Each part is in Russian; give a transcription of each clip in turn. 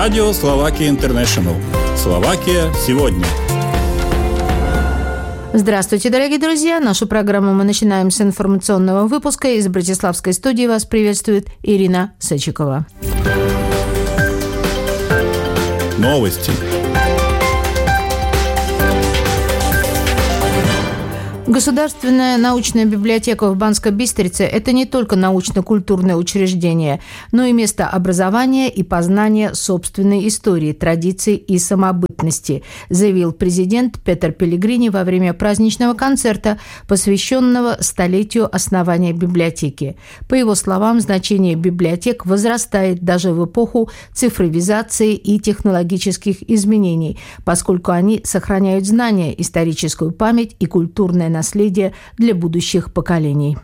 Радио Словакия Интернешнл. Словакия сегодня. Здравствуйте, дорогие друзья! Нашу программу мы начинаем с информационного выпуска. Из Братиславской студии вас приветствует Ирина Сачикова. Новости. Государственная научная библиотека в Банской Бистрице – это не только научно-культурное учреждение, но и место образования и познания собственной истории, традиций и самобытности, заявил президент Петер Пелегрини во время праздничного концерта, посвященного столетию основания библиотеки. По его словам, значение библиотек возрастает даже в эпоху цифровизации и технологических изменений, поскольку они сохраняют знания, историческую память и культурное наследие для будущих поколений.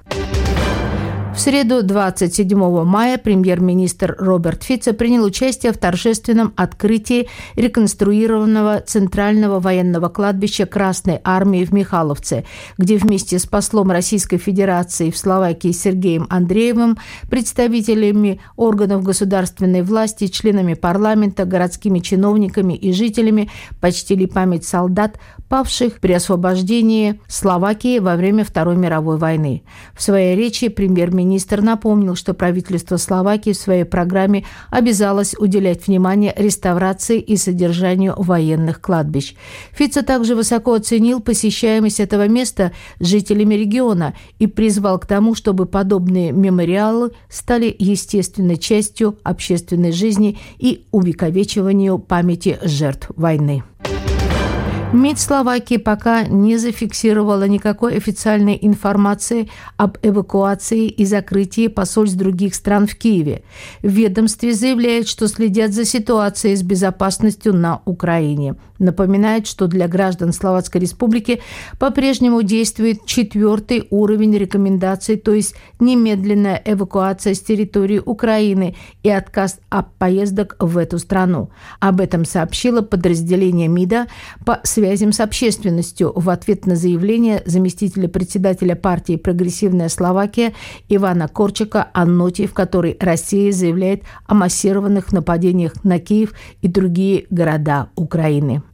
В среду 27 мая премьер-министр Роберт Фицо принял участие в торжественном открытии реконструированного Центрального военного кладбища Красной Армии в Михайловце, где вместе с послом Российской Федерации в Словакии Сергеем Андреевым, представителями органов государственной власти, членами парламента, городскими чиновниками и жителями почтили память солдат, павших при освобождении Словакии во время Второй мировой войны. В своей речи премьер-министр напомнил, что правительство Словакии в своей программе обязалось уделять внимание реставрации и содержанию военных кладбищ. Фицо также высоко оценил посещаемость этого места жителями региона и призвал к тому, чтобы подобные мемориалы стали естественной частью общественной жизни и увековечиванию памяти жертв войны. МИД Словакии пока не зафиксировала никакой официальной информации об эвакуации и закрытии посольств других стран в Киеве. В ведомстве заявляют, что следят за ситуацией с безопасностью на Украине. Напоминает, что для граждан Словацкой Республики по-прежнему действует 4-й уровень рекомендаций, то есть немедленная эвакуация с территории Украины и отказ от поездок в эту страну. Об этом сообщило подразделение МИДа по связям с общественностью в ответ на заявление заместителя председателя партии «Прогрессивная Словакия» Ивана Корчика о ноте, в которой Россия заявляет о массированных нападениях на Киев и другие города Украины.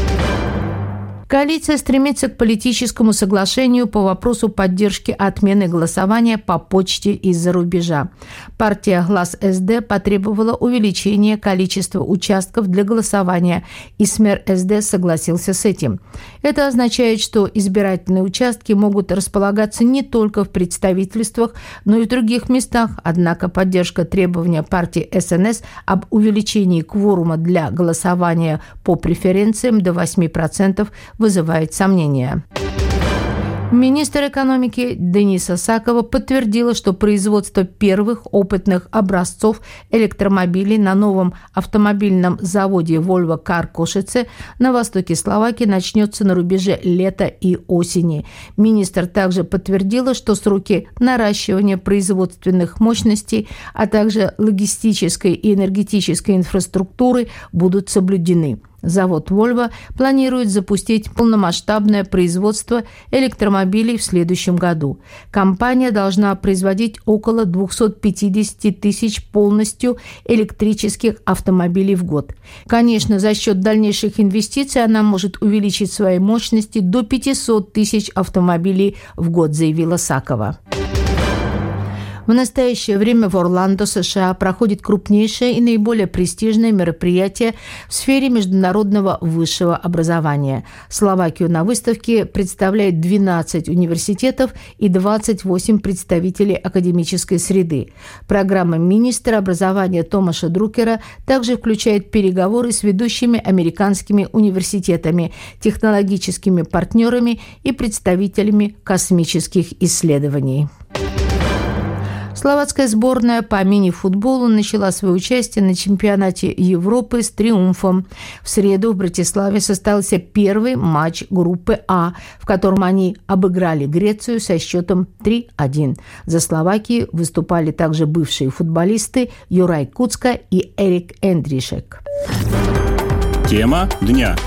Коалиция стремится к политическому соглашению по вопросу поддержки отмены голосования по почте из-за рубежа. Партия «Глас СД» потребовала увеличения количества участков для голосования, и СМЕР СД согласился с этим. Это означает, что избирательные участки могут располагаться не только в представительствах, но и в других местах. Однако поддержка требования партии СНС об увеличении кворума для голосования по преференциям до 8% вызывает сомнения. Министр экономики Дениса Сакова подтвердила, что производство первых опытных образцов электромобилей на новом автомобильном заводе Volvo Car Košice на востоке Словакии начнется на рубеже лета и осени. Министр также подтвердила, что сроки наращивания производственных мощностей, а также логистической и энергетической инфраструктуры будут соблюдены. Завод Volvo планирует запустить полномасштабное производство электромобилей в следующем году. Компания должна производить около 250 тысяч полностью электрических автомобилей в год. Конечно, за счет дальнейших инвестиций она может увеличить свои мощности до 500 тысяч автомобилей в год, заявила Сакова. В настоящее время в Орландо, США, проходит крупнейшее и наиболее престижное мероприятие в сфере международного высшего образования. Словакию на выставке представляет 12 университетов и 28 представителей академической среды. Программа министра образования Томаша Друкера также включает переговоры с ведущими американскими университетами, технологическими партнерами и представителями космических исследований. Словацкая сборная по мини-футболу начала свое участие на чемпионате Европы с триумфом. В среду в Братиславе состоялся первый матч группы А, в котором они обыграли Грецию со счетом 3-1. За Словакию выступали также бывшие футболисты Юрай Куцка и Эрик Эндришек. Тема дня.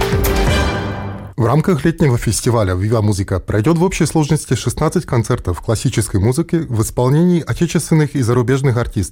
В рамках летнего фестиваля «Viva Musica» пройдет в общей сложности 16 концертов классической музыки в исполнении отечественных и зарубежных артистов.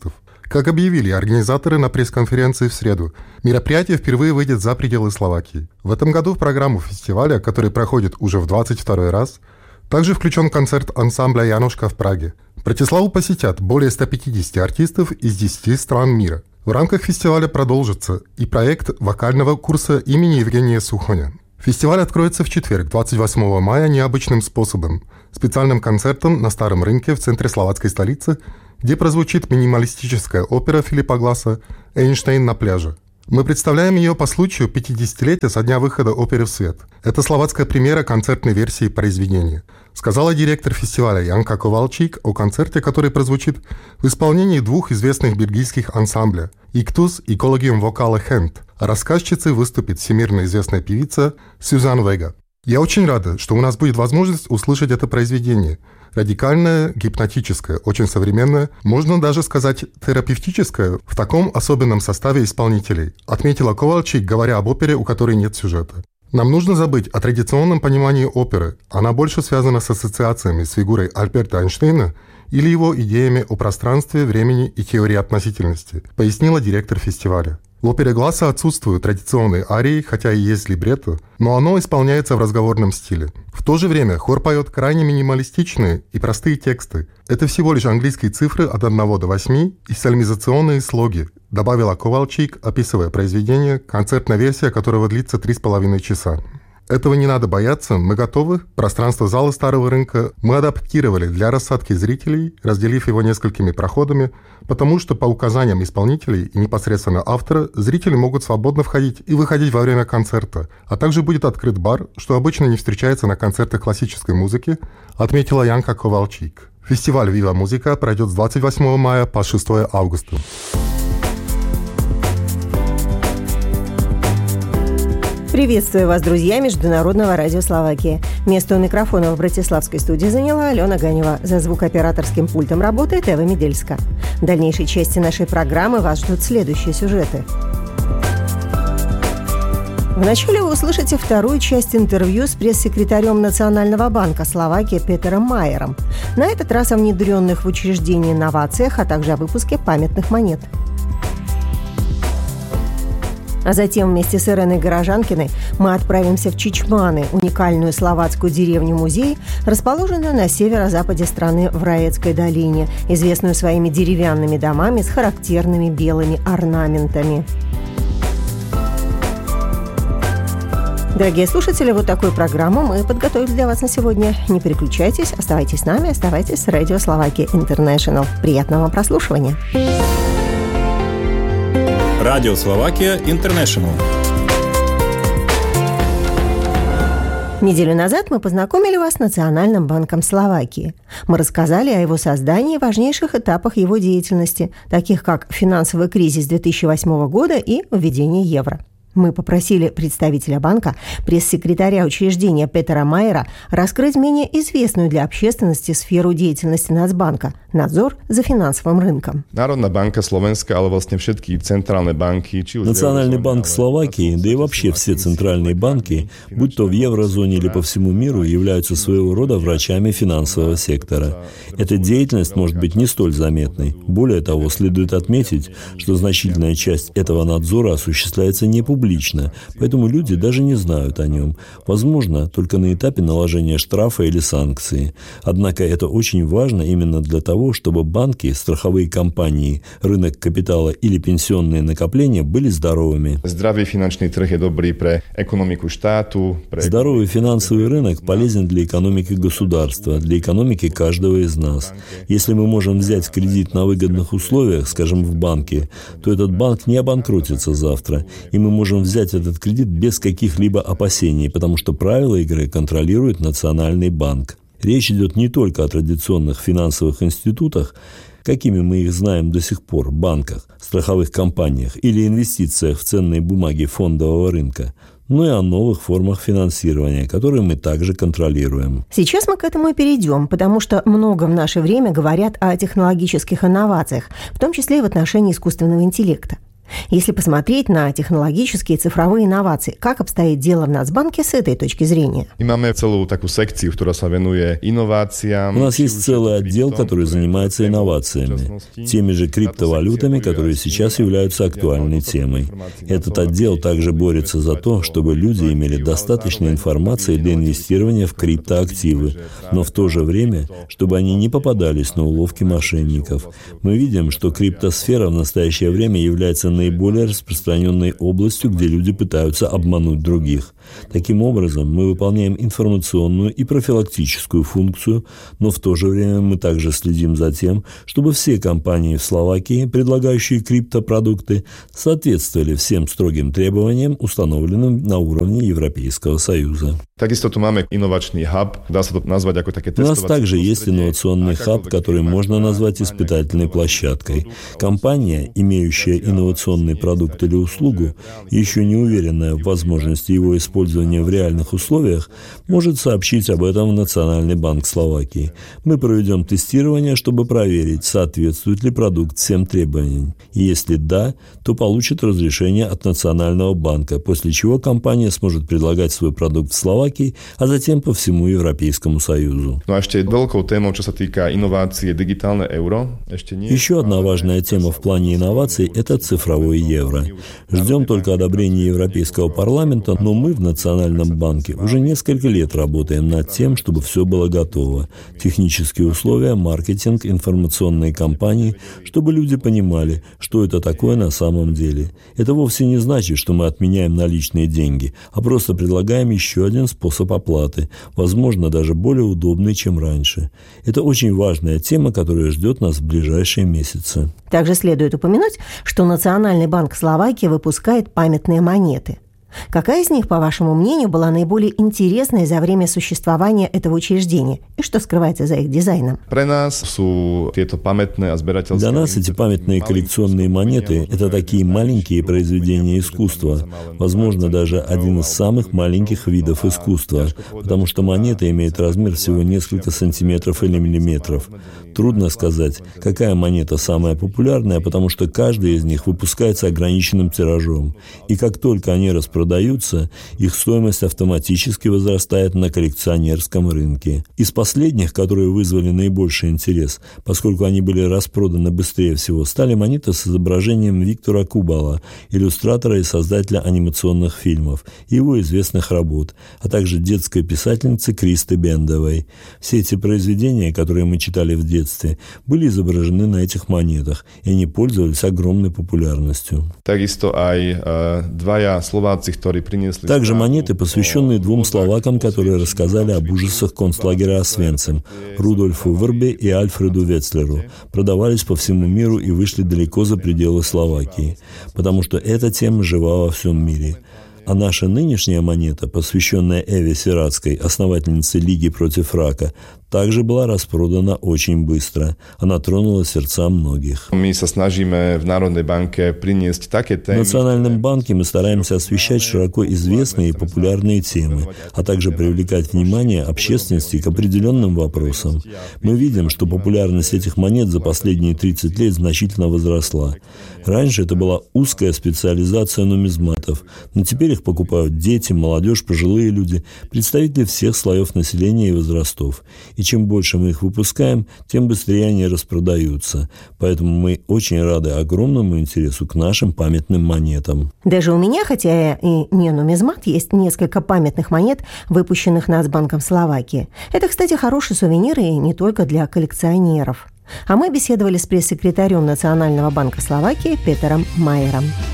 Как объявили организаторы на пресс-конференции в среду, мероприятие впервые выйдет за пределы Словакии. В этом году в программу фестиваля, который проходит уже в 22-й раз, также включен концерт ансамбля «Янушка» в Праге. Братиславу посетят более 150 артистов из 10 стран мира. В рамках фестиваля продолжится и проект вокального курса имени Евгения Сухоня. Фестиваль откроется в четверг, 28 мая, необычным способом – специальным концертом на Старом рынке в центре словацкой столицы, где прозвучит минималистическая опера Филиппа Гласа «Эйнштейн на пляже». Мы представляем ее по случаю 50-летия со дня выхода оперы в свет. Это словацкая премьера концертной версии произведения, сказала директор фестиваля Янка Ковалчик о концерте, который прозвучит в исполнении двух известных бельгийских ансамбля «Иктус» и «Collegium Vocale Hand». А рассказчицей выступит всемирно известная певица Сюзан Вега. Я очень рада, что у нас будет возможность услышать это произведение. Радикальное, гипнотическое, очень современное, можно даже сказать терапевтическое в таком особенном составе исполнителей, отметила Ковальчик, говоря об опере, у которой нет сюжета. Нам нужно забыть о традиционном понимании оперы. Она больше связана с ассоциациями с фигурой Альберта Эйнштейна или его идеями о пространстве, времени и теории относительности, пояснила директор фестиваля. В опере Гласа отсутствуют традиционные арии, хотя и есть либретто, но оно исполняется в разговорном стиле. В то же время хор поет крайне минималистичные и простые тексты. Это всего лишь английские цифры от 1 до 8 и сальмизационные слоги, добавила Ковальчик, описывая произведение, концертная версия которого длится 3,5 часа. Этого не надо бояться, мы готовы. Пространство зала Старого рынка мы адаптировали для рассадки зрителей, разделив его несколькими проходами, потому что по указаниям исполнителей и непосредственно автора зрители могут свободно входить и выходить во время концерта, а также будет открыт бар, что обычно не встречается на концертах классической музыки, отметила Янка Ковалчик. Фестиваль «Вива Музыка» пройдет с 28 мая по 6 августа. Приветствую вас, друзья Международного радио Словакии. Место у микрофона в братиславской студии заняла Алена Ганева. За звукооператорским пультом работает Эва Медельска. В дальнейшей части нашей программы вас ждут следующие сюжеты. Вначале вы услышите вторую часть интервью с пресс-секретарем Национального банка Словакии Петером Майером. На этот раз о внедренных в учреждении инновациях, а также о выпуске памятных монет. А затем вместе с Иреной Горожанкиной мы отправимся в Чичманы, уникальную словацкую деревню-музей, расположенную на северо-западе страны в Раецкой долине, известную своими деревянными домами с характерными белыми орнаментами. Дорогие слушатели, вот такую программу мы подготовили для вас на сегодня. Не переключайтесь, оставайтесь с нами, оставайтесь с Радио Словакия Интернешнл. Приятного вам прослушивания. Радио Словакия Интернешнл. Неделю назад мы познакомили вас с Национальным банком Словакии. Мы рассказали о его создании и важнейших этапах его деятельности, таких как финансовый кризис 2008 года и введение евро. Мы попросили представителя банка, пресс-секретаря учреждения Петера Майера, раскрыть менее известную для общественности сферу деятельности Нацбанка – надзор за финансовым рынком. Народная банка Словенска, але власне všetky центральные банки. Национальный банк Словакии, да и вообще все центральные банки, будь то в еврозоне или по всему миру, являются своего рода врачами финансового сектора. Эта деятельность может быть не столь заметной. Более того, следует отметить, что значительная часть этого надзора осуществляется не публично, поэтому люди даже не знают о нем. Возможно, только на этапе наложения штрафа или санкции. Однако это очень важно именно для того, чтобы банки, страховые компании, рынок капитала или пенсионные накопления были здоровыми. Здравый финансовый рынок добрый для экономики штату. Здоровый финансовый рынок полезен для экономики государства, для экономики каждого из нас. Если мы можем взять кредит на выгодных условиях, скажем, в банке, то этот банк не обанкротится завтра, и мы можем взять этот кредит без каких-либо опасений, потому что правила игры контролирует Национальный банк. Речь идет не только о традиционных финансовых институтах, какими мы их знаем до сих пор, банках, страховых компаниях или инвестициях в ценные бумаги фондового рынка, но и о новых формах финансирования, которые мы также контролируем. Сейчас мы к этому и перейдем, потому что много в наше время говорят о технологических инновациях, в том числе и в отношении искусственного интеллекта. Если посмотреть на технологические и цифровые инновации, как обстоит дело в Нацбанке с этой точки зрения? У нас есть целый отдел, который занимается инновациями, теми же криптовалютами, которые сейчас являются актуальной темой. Этот отдел также борется за то, чтобы люди имели достаточно информации для инвестирования в криптоактивы, но в то же время, чтобы они не попадались на уловки мошенников. Мы видим, что криптосфера в настоящее время является наиболее распространенной областью, где люди пытаются обмануть других. Таким образом, мы выполняем информационную и профилактическую функцию, но в то же время мы также следим за тем, чтобы все компании в Словакии, предлагающие криптопродукты, соответствовали всем строгим требованиям, установленным на уровне Европейского Союза. У нас также есть инновационный хаб, который можно назвать испытательной площадкой. Компания, имеющая инновационный продукт или услугу, еще не уверенная в возможности его использования в реальных условиях, может сообщить об этом в Национальный банк Словакии. Мы проведем тестирование, чтобы проверить, соответствует ли продукт всем требованиям. И если да, то получит разрешение от Национального банка, после чего компания сможет предлагать свой продукт в Словакии, а затем по всему Европейскому Союзу. Еще одна важная тема в плане инноваций – это цифровое евро. Ждем только одобрения Европейского парламента, но мы в Национальном банке уже несколько лет работаем над тем, чтобы все было готово. Технические условия, маркетинг, информационные кампании, чтобы люди понимали, что это такое на самом деле. Это вовсе не значит, что мы отменяем наличные деньги, а просто предлагаем еще один способ оплаты, возможно, даже более удобный, чем раньше. Это очень важная тема, которая ждет нас в ближайшие месяцы. Также следует упомянуть, что Национальный банк Словакии выпускает памятные монеты. Какая из них, по вашему мнению, была наиболее интересной за время существования этого учреждения? И что скрывается за их дизайном? Для нас эти памятные коллекционные монеты – это такие маленькие произведения искусства, возможно, даже один из самых маленьких видов искусства, потому что монета имеет размер всего несколько сантиметров или миллиметров. Трудно сказать, какая монета самая популярная, потому что каждая из них выпускается ограниченным тиражом. И как только они распродаются, их стоимость автоматически возрастает на коллекционерском рынке. Из последних, которые вызвали наибольший интерес, поскольку они были распроданы быстрее всего, стали монеты с изображением Виктора Кубала, иллюстратора и создателя анимационных фильмов, и его известных работ, а также детской писательницы Кристи Бендовой. Все эти произведения, которые мы читали в детстве, были изображены на этих монетах, и они пользовались огромной популярностью. Также монеты, посвященные двум словакам, которые рассказали об ужасах концлагеря Освенцим, Рудольфу Вербе и Альфреду Вецлеру, продавались по всему миру и вышли далеко за пределы Словакии, потому что эта тема жива во всем мире. А наша нынешняя монета, посвященная Эве Сиратской, основательнице Лиги против рака, также была распродана очень быстро. Она тронула сердца многих. В Национальном банке мы стараемся освещать широко известные и популярные темы, а также привлекать внимание общественности к определенным вопросам. Мы видим, что популярность этих монет за последние 30 лет значительно возросла. Раньше это была узкая специализация нумизматов, но теперь их покупают дети, молодежь, пожилые люди, представители всех слоев населения и возрастов. И чем больше мы их выпускаем, тем быстрее они распродаются. Поэтому мы очень рады огромному интересу к нашим памятным монетам. Даже у меня, хотя я и не нумизмат, есть несколько памятных монет, выпущенных Нацбанком Словакии. Это, кстати, хороший сувенир и не только для коллекционеров. А мы беседовали с пресс-секретарем Национального банка Словакии Петером Майером.